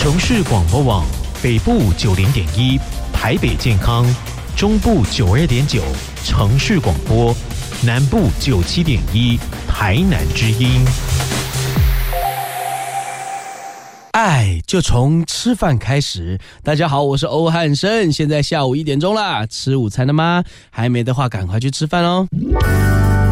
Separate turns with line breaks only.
城市广播网北部90.1，台北健康，中部92.9，城市广播，南部97.1，台南之音。
爱就从吃饭开始。大家好，我是欧汉生，现在下午1点钟啦，吃午餐了吗？还没的话，赶快去吃饭哦。